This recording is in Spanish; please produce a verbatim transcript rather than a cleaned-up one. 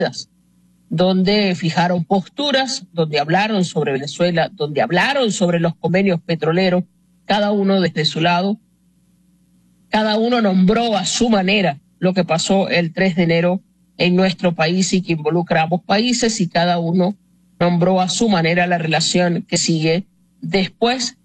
donde fijaron posturas, donde hablaron sobre Venezuela, donde hablaron sobre los convenios petroleros, cada uno desde su lado. Cada uno nombró a su manera lo que pasó el tres de enero en nuestro país y que involucra a ambos países, y cada uno nombró a su manera la relación que sigue después